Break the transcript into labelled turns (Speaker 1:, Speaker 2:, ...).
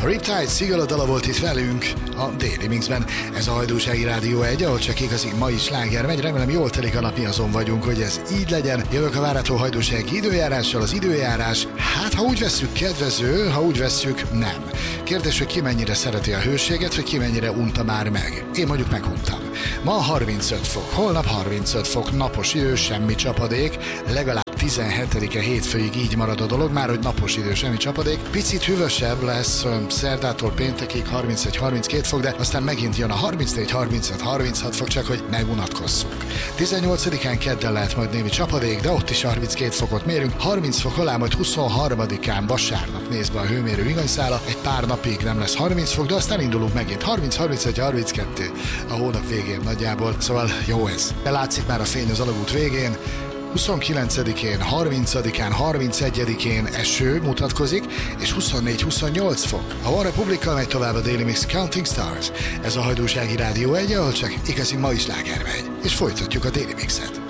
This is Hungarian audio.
Speaker 1: A Riptide Szigala dala volt itt velünk a Daily Mixben. Ez a Hajdúsági Rádió 1, ahol csak igazi mai sláger megy. Remélem jól telik a nap, mi azon vagyunk, hogy ez így legyen. Jövök a várható hajdúsági időjárással. Az időjárás, hát ha úgy vesszük, kedvező, ha úgy vesszük, nem. Kérdés, hogy ki mennyire szereti a hőséget, vagy ki mennyire unta már meg. Én mondjuk meguntam. Ma 35 fok, holnap 35 fok, napos idő, semmi csapadék, legalább 17-e hétfőig így marad a dolog, már hogy napos idő, semmi csapadék. Picit hűvösebb lesz szerdától péntekig 31-32 fok, de aztán megint jön a 34-35-36 fok, csak hogy megunatkozzunk. 18-án kedden lehet majd némi csapadék, de ott is 32 fokot mérünk, 30 fok alá, majd 23-án vasárnap néz be a hőmérő villanyszála, egy pár napig nem lesz 30 fok, de aztán indulunk megint 30-31-32 a hónap végén nagyjából, szóval jó ez. De látszik már a fény az alagút végén, 29-én, 30-án, 31-én eső mutatkozik, és 24-28 fok. A One Republic-kal megy tovább a Daily Mix Counting Stars. Ez a Hajdúsági Rádió 1, ahol csak igazi mai sláger megy. És folytatjuk a Daily Mixet.